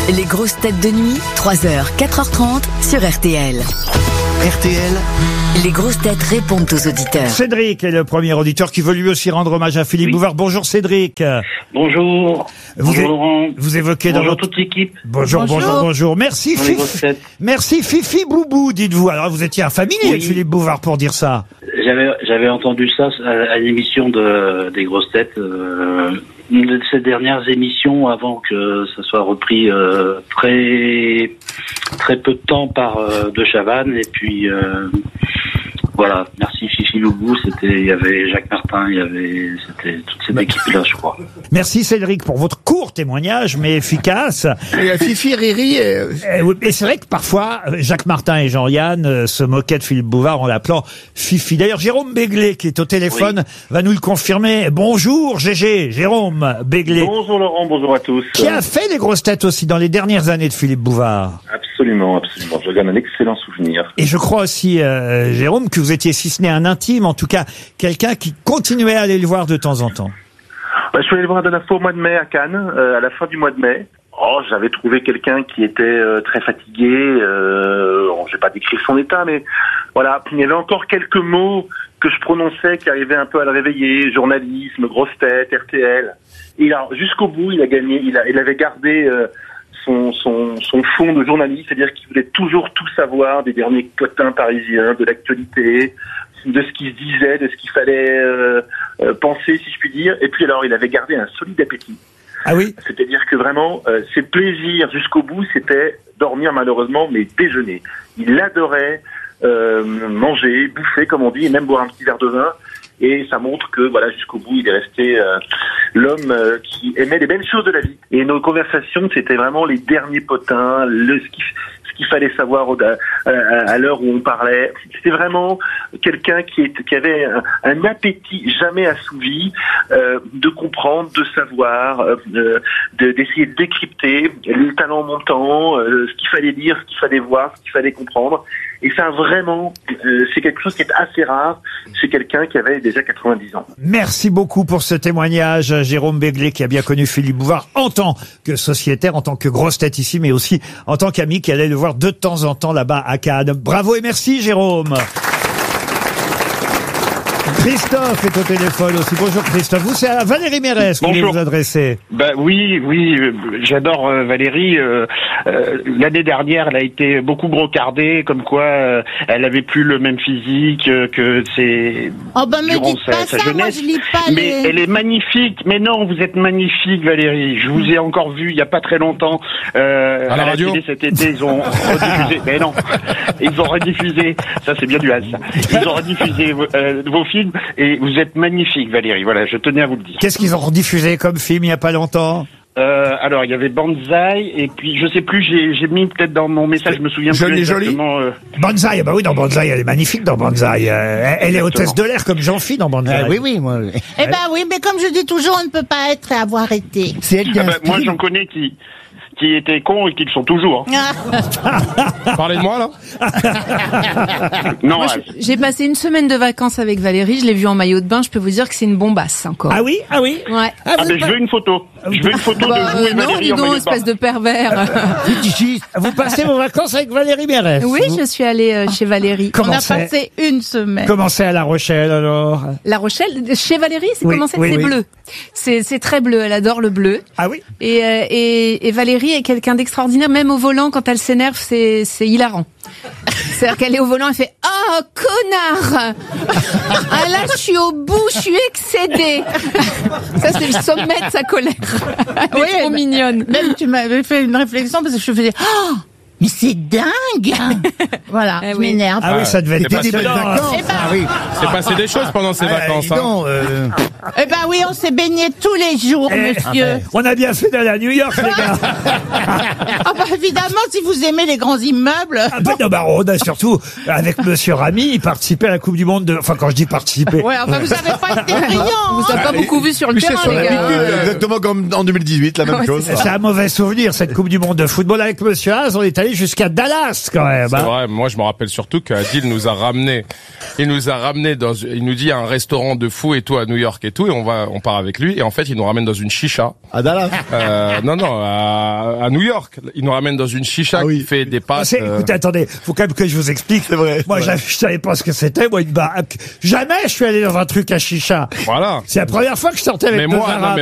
Les grosses têtes de nuit, 3h, 4h30 sur RTL. RTL, Les grosses têtes répondent aux auditeurs. Cédric est le premier auditeur qui veut lui aussi rendre hommage à Philippe Bouvard. Bonjour Cédric. Bonjour. Bonjour Laurent. Vous évoquez Bonjour dans votre... toute l'équipe. Bonjour. Merci Dans les grosses Fifi. têtes. Merci Fifi Boubou, dites-vous. Alors vous étiez un familier avec Philippe Bouvard pour dire ça. J'avais entendu ça à l'émission des grosses têtes. Une de ces dernières émissions avant que ça soit repris très peu de temps par De Chavannes. Et puis voilà, merci Fifi Boubou. Il y avait Jacques Martin, c'était toute cette équipe-là, je crois. Merci Cédric pour votre court témoignage, mais efficace. et Fifi Riri. Et c'est vrai que parfois, Jacques Martin et Jean-Yann se moquaient de Philippe Bouvard en l'appelant Fifi. D'ailleurs, Jérôme Béglé, qui est au téléphone, va nous le confirmer. Bonjour GG, Jérôme Béglé. Bonjour Laurent, bonjour à tous. Qui a fait les grosses têtes aussi dans les dernières années de Philippe Bouvard. Absolument. Je garde un excellent souvenir. Et je crois aussi, Jérôme, que vous étiez, si ce n'est un intime, en tout cas, quelqu'un qui continuait à aller le voir de temps en temps. Je suis allé le voir la dernière fois au mois de mai à Cannes, à la fin du mois de mai. J'avais trouvé quelqu'un qui était très fatigué. Je vais pas décrire son état, mais voilà. Il y avait encore quelques mots que je prononçais qui arrivaient un peu à le réveiller. Journalisme, grosse tête, RTL. Et là, jusqu'au bout, il a gagné. Il avait gardé son fond de journaliste, c'est-à-dire qu'il voulait toujours tout savoir des derniers potins parisiens, de l'actualité, de ce qui se disait, de ce qu'il fallait penser, si je puis dire. Et puis alors, il avait gardé un solide appétit. Ah oui? C'est-à-dire que vraiment, ses plaisirs jusqu'au bout, c'était dormir malheureusement, mais déjeuner. Il adorait manger, bouffer, comme on dit, et même boire un petit verre de vin. Et ça montre que, voilà, jusqu'au bout, il est resté l'homme qui aimait les belles choses de la vie. Et nos conversations, c'était vraiment les derniers potins, ce qu'il fallait savoir à l'heure où on parlait. C'était vraiment quelqu'un qui avait un appétit jamais assouvi de comprendre, de savoir, d'essayer de décrypter le talent montant, ce qu'il fallait lire, ce qu'il fallait voir, ce qu'il fallait comprendre. Et ça, vraiment, c'est quelque chose qui est assez rare chez quelqu'un qui avait déjà 90 ans. Merci beaucoup pour ce témoignage, Jérôme Béglé, qui a bien connu Philippe Bouvard en tant que sociétaire, en tant que grosse tête ici, mais aussi en tant qu'ami qui allait le voir de temps en temps là-bas à Cannes. Bravo et merci, Jérôme. Christophe est au téléphone aussi. Bonjour Christophe. Vous, c'est à Valérie Mérès que vous voulez vous adresser. Oui, j'adore Valérie. L'année dernière, elle a été beaucoup brocardée, comme quoi elle avait plus le même physique que ses me dites pas sa ça, jeunesse. moi je lis pas Mais elle est magnifique. Mais non, vous êtes magnifique, Valérie. Je vous ai encore vu il y a pas très longtemps à la radio. Télé cet été, ils ont rediffusé. Mais non, ils ont rediffusé. Ça, c'est bien du has. Ils ont rediffusé vos films. Et vous êtes magnifique, Valérie. Voilà, je tenais à vous le dire. Qu'est-ce qu'ils ont rediffusé comme film il y a pas longtemps? Alors, il y avait Banzai, et puis, je sais plus, j'ai mis peut-être dans mon message, je me souviens plus exactement. Banzai, bah oui, dans Banzai, elle est magnifique dans Banzai. Elle est hôtesse de l'air comme Jean-Phi dans Banzai. Oui, moi. Eh ben oui, mais comme je dis toujours, on ne peut pas être et avoir été. C'est elle qui moi, j'en connais qui étaient cons et qui le sont toujours. Parlez de moi, là. Non, Moi, j'ai passé une semaine de vacances avec Valérie, je l'ai vue en maillot de bain, je peux vous dire que c'est une bombasse encore. Ah oui? Ouais. mais je veux une photo. Je veux une photo de vous et non, Valérie dis en maillot donc, de bain. espèce de pervers. Vous passez vos vacances avec Valérie Mérès? Oui, je suis allée chez Valérie. On a passé une semaine. Comment c'est à La Rochelle, alors? La Rochelle, chez Valérie, c'est comment c'est? Oui, C'est oui. bleu. C'est très bleu, elle adore le bleu. Ah oui? Et Valérie est quelqu'un d'extraordinaire, même au volant, quand elle s'énerve, c'est hilarant. C'est-à-dire qu'elle est au volant, elle fait « Oh, connard !» Ah là, je suis au bout, je suis excédée. Ça, c'est le sommet de sa colère. Elle est trop mignonne. Même tu m'avais fait une réflexion parce que je faisais « Oh, mais c'est dingue !» Voilà, je m'énerve. Ah oui, ça devait être des belles vacances. Eh ben, Ah oui. C'est passé des choses pendant ces vacances. dis donc, Eh ben oui, on s'est baigné tous les jours, monsieur. On a bien fait d'aller à New York, les gars. Ah bah évidemment, si vous aimez les grands immeubles. Ah ben non, bah, on a surtout, avec Monsieur Ramy, participé à la Coupe du Monde de... Enfin, quand je dis participer... Ouais, enfin, vous avez pas été brillant. On vous a pas beaucoup vu sur le terrain, les gars. exactement comme en 2018, la même chose. C'est un mauvais souvenir, cette Coupe du Monde de football. Avec Monsieur Haas, on est allé jusqu'à Dallas, quand même. C'est vrai, moi je me rappelle surtout qu'Adil nous a ramené il nous a ramené il nous dit il y a un restaurant de fou et tout à New York et tout, et on part avec lui, et en fait il nous ramène dans une chicha. À Dallas. Non, à New York. Il nous ramène dans une chicha qui fait des pâtes. Écoutez, attendez, faut quand même que je vous explique. C'est vrai. Moi, je savais pas ce que c'était. Moi, jamais je suis allé dans un truc à chicha. Voilà. C'est la première fois que je sortais avec deux Arabes.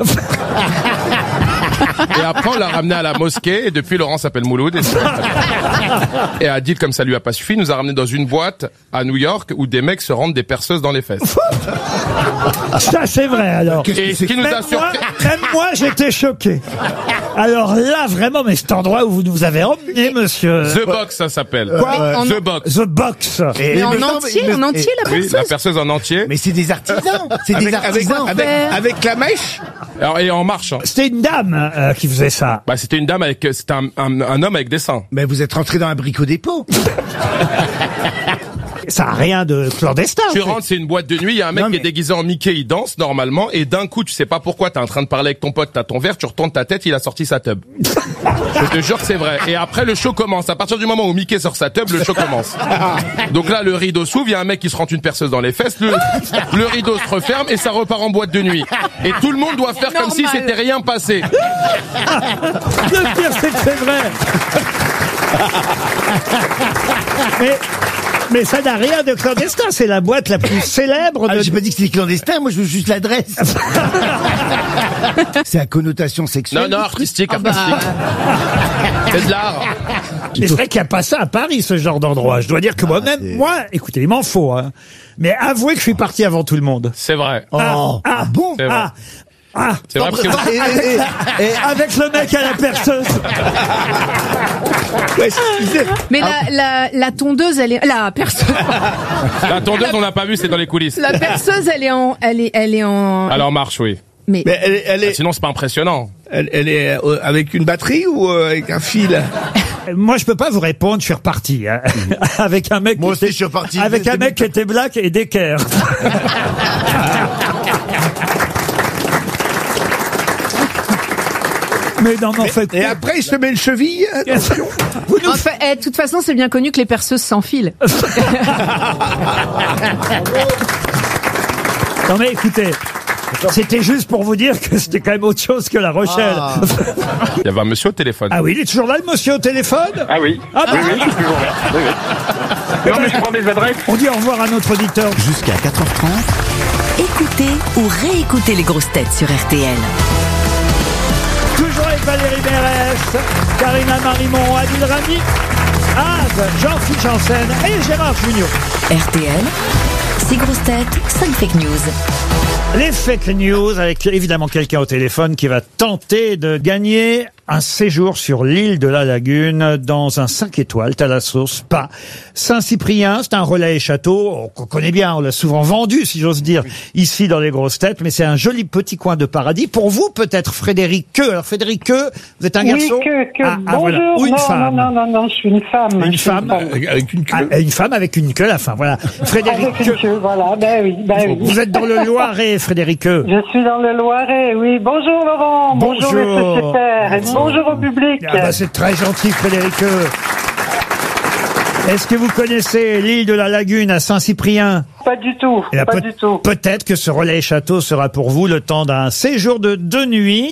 Et après, on l'a ramené à la mosquée, et depuis, Laurent s'appelle Mouloud. Et Adil, comme ça lui a pas suffi, nous a ramené dans une boîte à New York où des mecs se rendent des perceuses dans les fesses. Ça, c'est vrai, alors. Et ce qui nous a surpris... Même moi, j'étais choqué. Alors là, vraiment, mais cet endroit où vous nous avez emmené, monsieur. The Box, ça s'appelle. Quoi? The Box. The Box. Mais en entier, la perceuse. Oui, la perceuse en entier. Mais c'est des artisans. C'est des artisans. Avec la mèche. Alors, et en marche. C'était une dame qui faisait ça. Bah, c'était une dame c'était un homme avec des seins. Mais vous êtes rentré dans un bricot-dépôt. Ça a rien de clandestin. Tu rentres, c'est une boîte de nuit, il y a un mec qui est déguisé en Mickey, il danse normalement, et d'un coup, tu sais pas pourquoi, t'es en train de parler avec ton pote, t'as ton verre, tu retournes ta tête, il a sorti sa tub. Je te jure que c'est vrai. Et après, le show commence. À partir du moment où Mickey sort sa tub, le show commence. Donc là, le rideau s'ouvre, il y a un mec qui se rentre une perceuse dans les fesses, le rideau se referme et ça repart en boîte de nuit. Et tout le monde doit faire comme si c'était rien passé. Le pire, c'est que c'est vrai. Mais ça n'a rien de clandestin, c'est la boîte la plus célèbre de... J'ai pas dit que c'était clandestin, moi je veux juste l'adresse. C'est à connotation sexuelle. Non, artistique. C'est de l'art. C'est vrai qu'il n'y a pas ça à Paris, ce genre d'endroit. Je dois dire que moi-même, écoutez, il m'en faut, hein. Mais avouez que je suis parti avant tout le monde. C'est vrai. Bon? C'est vrai. C'est vrai parce que avec le mec à la perceuse. Mais la tondeuse, elle est la perceuse. La tondeuse, on l'a pas vu, c'est dans les coulisses. La perceuse, elle est en. Elle en marche, oui. Mais elle est... Sinon, c'est pas impressionnant. Elle est avec une batterie ou avec un fil? Moi, je peux pas vous répondre, je suis reparti. Hein. Avec un mec. Moi aussi, je suis reparti. Avec un mec qui était black et d'équerre. Mais non, mais en fait. Et après, il se met une cheville. Attention. De toute façon, c'est bien connu que les perceuses s'enfilent. Non mais écoutez, c'était juste pour vous dire que c'était quand même autre chose que La Rochelle. Il y avait un monsieur au téléphone. Ah oui, il est toujours là, le monsieur au téléphone? Ah oui. Ah bah. Oui, je suis toujours là. Oui. Non, mais je prends des adresses. On dit au revoir à notre auditeur. Jusqu'à 4h30, écoutez ou réécoutez les grosses têtes sur RTL. Toujours avec Valérie Mérès, Karina Marimont, Adil Rami, Az, Jean-Philippe Janssen et Gérard Junior. RTL, 6 grosses têtes, 5 fake news. Les fake news avec évidemment quelqu'un au téléphone qui va tenter de gagner un séjour sur l'île de la Lagune dans un 5 étoiles, Thalasso Spa. Saint-Cyprien, c'est un relais et château qu'on connaît bien, on l'a souvent vendu, si j'ose dire, ici dans les grosses têtes, mais c'est un joli petit coin de paradis. Pour vous, peut-être Frédéric Queux. Alors Frédéric Queux, vous êtes un garçon? Bonjour. Voilà. Ou une femme? Non, je suis une femme. Une femme avec une queue? Une femme avec une queue à la fin, voilà. Frédéric Avec une queue, voilà, oui. Vous êtes dans le Loiret, Frédéric Queux. Je suis dans le Loiret, oui. Bonjour Laurent, bonjour les sociétaires, et bonjour au public. Ah bah c'est très gentil, Frédéric. Est-ce que vous connaissez l'île de la Lagune à Saint-Cyprien? Pas du tout, pas du tout. Peut-être que ce relais château sera pour vous le temps d'un séjour de 2 nuits.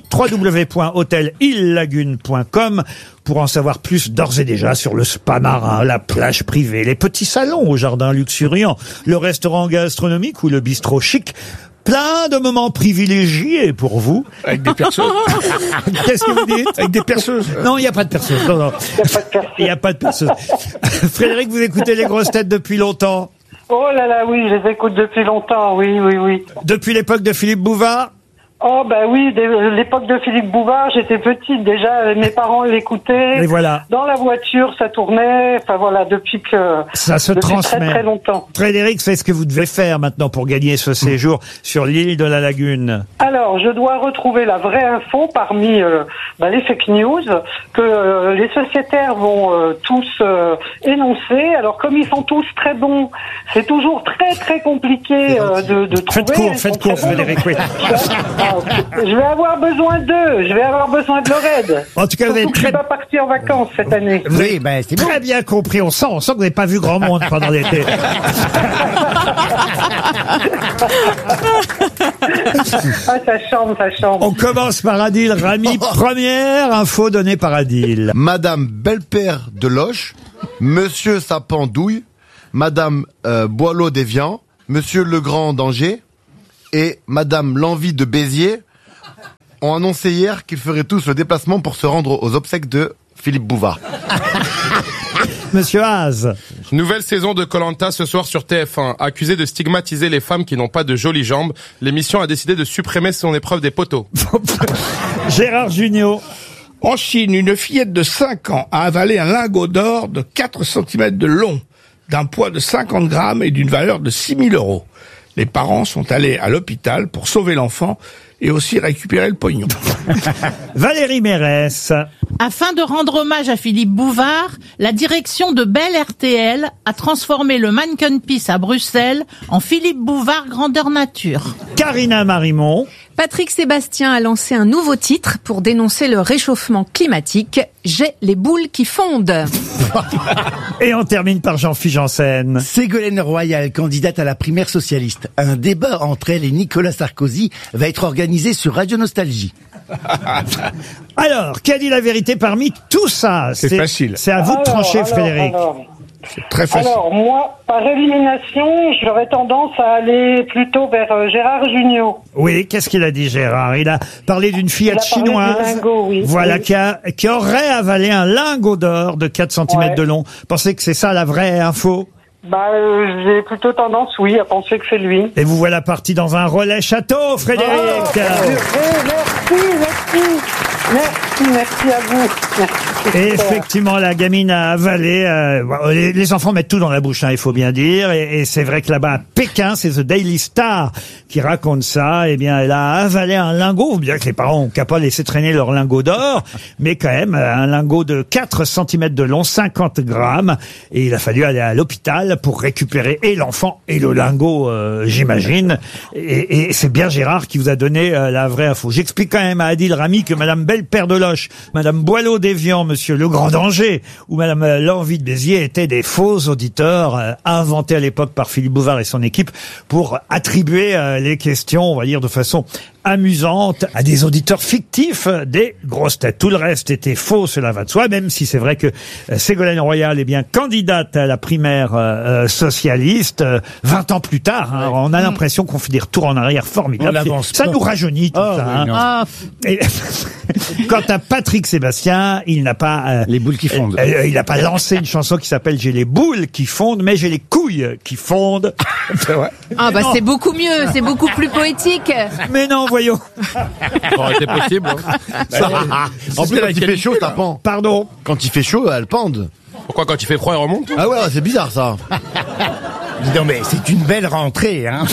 www.hotelillagune.com pour en savoir plus d'ores et déjà sur le spa marin, la plage privée, les petits salons au jardin luxuriant, le restaurant gastronomique ou le bistrot chic. Plein de moments privilégiés pour vous. Avec des perceuses. Qu'est-ce que vous dites? Avec des perceuses. Non, il n'y a pas de perceuse. Non. Il n'y a pas de perceuse. Frédéric, vous écoutez les grosses têtes depuis longtemps? Oh là là, oui, je les écoute depuis longtemps, oui. Depuis l'époque de Philippe Bouvard? Oh bah oui, l'époque de Philippe Bouvard, j'étais petite déjà, mes parents l'écoutaient. Et voilà. Dans la voiture, ça tournait. Enfin voilà, depuis que ça se transmet très très longtemps. Frédéric, c'est ce que vous devez faire maintenant pour gagner ce séjour sur l'île de la Lagune. Alors, je dois retrouver la vraie info parmi les fake news que les sociétaires vont tous énoncer. Alors, comme ils sont tous très bons, c'est toujours très très compliqué de trouver. Faites court, Frédéric. Oui. Je vais avoir besoin d'eux. Je vais avoir besoin de leur aide. En tout cas, vous Surtout êtes que je suis pas parti en vacances cette année. Vous avez c'est très bien compris. On sent que vous n'avez pas vu grand monde pendant l'été. Ah, ça chante, ça chante. On commence par Adil Rami. Première info donnée par Adil. Madame Belle-Père de Loche, Monsieur Sapin d'Ouille, Madame Boileau d'Evian, Monsieur Legrand d'Angers et Madame L'Envie de Béziers ont annoncé hier qu'ils feraient tous le déplacement pour se rendre aux obsèques de Philippe Bouvard. Monsieur Haas. Nouvelle saison de Koh-Lanta ce soir sur TF1. Accusé de stigmatiser les femmes qui n'ont pas de jolies jambes, l'émission a décidé de supprimer son épreuve des poteaux. Gérard Jugnot. En Chine, une fillette de 5 ans a avalé un lingot d'or de 4 cm de long, d'un poids de 50 grammes et d'une valeur de 6 000 €. Les parents sont allés à l'hôpital pour sauver l'enfant et aussi récupérer le pognon. Valérie Mérès. Afin de rendre hommage à Philippe Bouvard, la direction de Bell RTL a transformé le Mannequin Peace à Bruxelles en Philippe Bouvard grandeur nature. Karina Marimont. Patrick Sébastien a lancé un nouveau titre pour dénoncer le réchauffement climatique. J'ai les boules qui fondent. Et on termine par Jean-Philippe Janssen. Ségolène Royal, candidate à la primaire socialiste. Un débat entre elle et Nicolas Sarkozy va être organisé sur Radio Nostalgie. Alors, qui a dit la vérité parmi tout ça? C'est facile. C'est à vous de trancher, Frédéric. C'est très facile. Alors, moi, par élimination, j'aurais tendance à aller plutôt vers Gérard Jugnot. Oui, qu'est-ce qu'il a dit, Gérard? Il a parlé d'une fillette chinoise. Lingot, oui. Voilà, Oui. qui aurait avalé un lingot d'or de 4 cm de long. Pensez que c'est ça la vraie info? J'ai plutôt tendance, oui, à penser que c'est lui. Et vous voilà parti dans un relais château, Frédéric. Merci à vous. Merci. Et effectivement, la gamine a avalé. Les enfants mettent tout dans la bouche, hein, il faut bien dire. Et c'est vrai que là-bas, à Pékin, c'est The Daily Star qui raconte ça. Eh bien, elle a avalé un lingot, bien que les parents ont qu'à pas laisser traîner leur lingot d'or, mais quand même un lingot de 4 cm de long, 50 grammes. Et il a fallu aller à l'hôpital pour récupérer et l'enfant et le lingot, j'imagine. Et c'est bien Gérard qui vous a donné la vraie info. J'explique quand même à Adil Rami que Madame Belle-Père de Loche, Madame Boileau d'Evian, Monsieur Legrand d'Angers ou Madame L'Envie de Béziers étaient des faux auditeurs inventés à l'époque par Philippe Bouvard et son équipe pour attribuer les questions, on va dire de façon amusante, à des auditeurs fictifs des grosses têtes. Tout le reste était faux, cela va de soi, même si c'est vrai que Ségolène Royal est bien candidate à la primaire socialiste 20 ans plus tard. Hein, on a l'impression qu'on fait des retours en arrière formidables. Ça nous rajeunit tout ça. Hein. Et quant à Patrick Sébastien, il n'a pas les boules qui fondent. Il n'a pas lancé une chanson qui s'appelle J'ai les boules qui fondent, mais j'ai les couilles qui fondent. Ah bah c'est beaucoup mieux, c'est beaucoup plus poétique. Mais non, voyons. Ça aurait été possible. Hein. En plus, quand il fait chaud, ça pend. Pardon. Quand il fait chaud, elle pend. Pourquoi quand il fait froid, elle remonte? Ah ouais, c'est bizarre ça. Non mais c'est une belle rentrée, hein.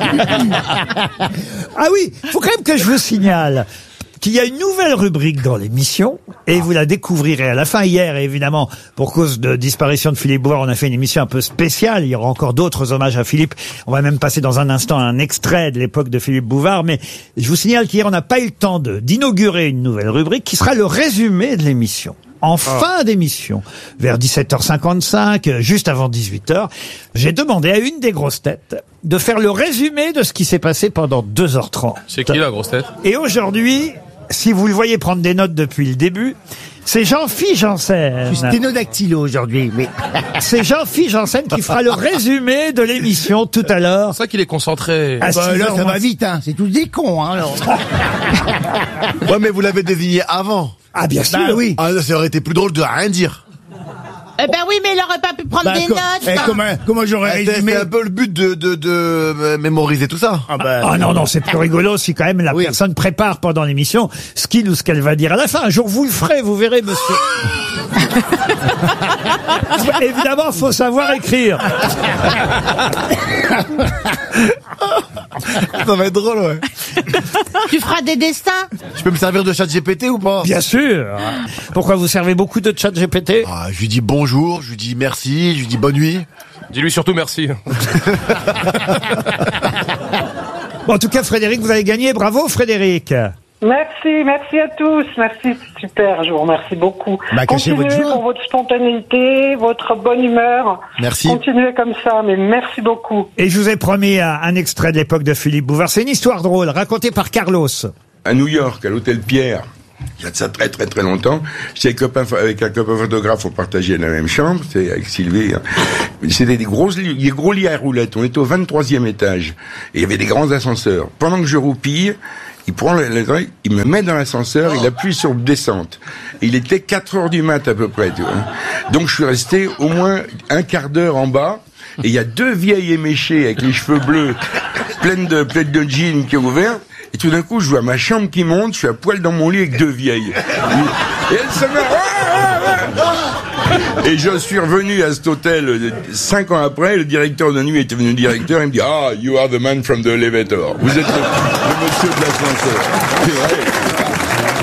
Ah oui, faut quand même que je vous signale qu'il y a une nouvelle rubrique dans l'émission, et vous la découvrirez à la fin. Hier, évidemment, pour cause de disparition de Philippe Bouvard, on a fait une émission un peu spéciale. Il y aura encore d'autres hommages à Philippe. On va même passer dans un instant un extrait de l'époque de Philippe Bouvard. Mais je vous signale qu'hier, on n'a pas eu le temps d'inaugurer une nouvelle rubrique qui sera le résumé de l'émission. En fin d'émission, vers 17h55, juste avant 18h, j'ai demandé à une des grosses têtes de faire le résumé de ce qui s'est passé pendant 2h30. C'est qui la grosse tête? Et aujourd'hui, si vous le voyez prendre des notes depuis le début, c'est Jean-Philippe Janssen. Je suis sténodactylo aujourd'hui, mais... C'est Jean-Philippe Janssen qui fera le résumé de l'émission tout à l'heure. C'est ça qu'il est concentré. Ah, là, ça va vite, hein. C'est tous des cons, hein, alors. Ouais, mais vous l'avez désigné avant. Ah, bien sûr. Bah oui. Ah, ça aurait été plus drôle de rien dire. Eh ben oui, mais il aurait pas pu prendre des notes. Comment j'aurais résumé? C'est un peu le but de mémoriser tout ça. Ah non, c'est plus rigolo si quand même la personne prépare pendant l'émission ce qu'il ou ce qu'elle va dire à la fin. Un jour, vous le ferez, vous verrez, monsieur. Évidemment, faut savoir écrire. Ça va être drôle, ouais. Tu feras des destins? Je peux me servir de ChatGPT ou pas? Bien sûr. Pourquoi vous servez beaucoup de ChatGPT? Ah, je lui dis bonjour, je lui dis merci, je lui dis bonne nuit. Dis-lui surtout merci. Bon, en tout cas, Frédéric, vous avez gagné. Bravo, Frédéric. Merci à tous. Merci, super, je vous remercie beaucoup. Cachez votre Continuez joie. pour votre spontanéité, votre bonne humeur. Merci. Continuez comme ça, mais merci beaucoup. Et je vous ai promis un extrait de l'époque de Philippe Bouvard. C'est une histoire drôle, racontée par Carlos. À New York, à l'hôtel Pierre, il y a de ça très longtemps, j'étais avec un copain photographe, on partageait la même chambre, c'était avec Sylvie. Hein. C'était des gros lits à roulettes, on était au 23e étage, et il y avait des grands ascenseurs. Pendant que je roupille, il prend il me met dans l'ascenseur, il appuie sur descente. Et il était 4h du mat à peu près, tu vois. Donc je suis resté au moins un quart d'heure en bas, et il y a 2 vieilles éméchées avec les cheveux bleus, pleines de jeans qui ont ouvert. Et tout d'un coup, je vois ma chambre qui monte, je suis à poil dans mon lit avec 2 vieilles. Et elles se mettent... Et je suis revenu à cet hôtel 5 ans après, le directeur de nuit était venu directeur, il me dit « Ah, you are the man from the elevator. Vous êtes le monsieur de l'ascenseur. » C'est vrai.